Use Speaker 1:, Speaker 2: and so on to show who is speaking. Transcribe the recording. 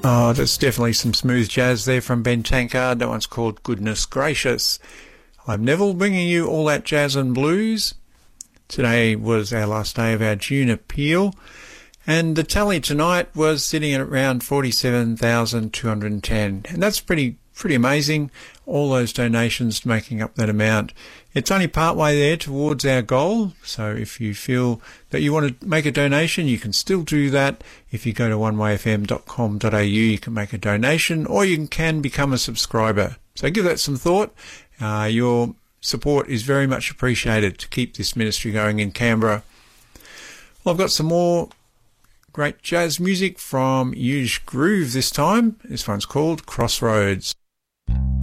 Speaker 1: Oh, that's definitely some smooth jazz there from Ben Tankard. That one's called Goodness Gracious. I'm Neville, bringing you all that jazz and blues. Today was our last day of our June appeal, and the tally tonight was sitting at around 47,210, and that's pretty amazing. All those donations making up that amount. It's only part way there towards our goal, so if you feel that you want to make a donation, you can still do that. If you go to onewayfm.com.au, you can make a donation, or you can become a subscriber. So give that some thought. Your support is very much appreciated to keep this ministry going in Canberra. Well, I've got some more great jazz music from Huge Groove this time. This one's called Crossroads.